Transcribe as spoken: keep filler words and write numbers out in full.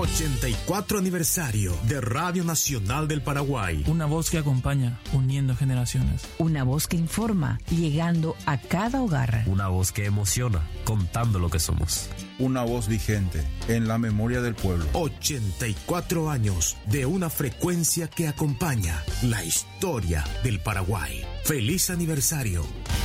ochenta y cuatro aniversario de Radio Nacional del Paraguay. Una voz que acompaña, uniendo generaciones. Una voz que informa, llegando a cada hogar. Una voz que emociona, contando lo que somos. Una voz vigente en la memoria del pueblo. ochenta y cuatro años de una frecuencia que acompaña la historia del Paraguay. ¡Feliz aniversario!